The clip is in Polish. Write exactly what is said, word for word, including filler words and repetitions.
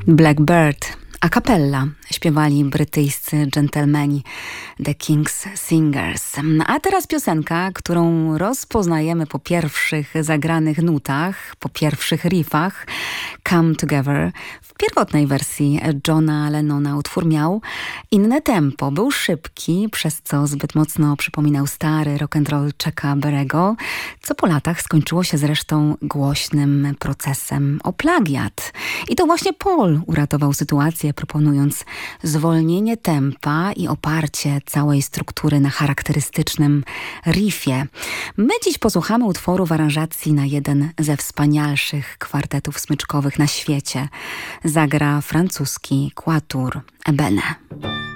Blackbird a cappella śpiewali brytyjscy dżentelmeni The King's Singers. A teraz piosenka, którą rozpoznajemy po pierwszych zagranych nutach, po pierwszych riffach. Come Together. W pierwotnej wersji Johna Lennona utwór miał inne tempo. Był szybki, przez co zbyt mocno przypominał stary rock'n'roll Chucka Berry'ego, co po latach skończyło się zresztą głośnym procesem o plagiat. I to właśnie Paul uratował sytuację, proponując zwolnienie tempa i oparcie całej struktury na charakterystycznym riffie. My dziś posłuchamy utworu w aranżacji na jeden ze wspanialszych kwartetów smyczkowych na świecie. Zagra francuski Quatuor Ebene.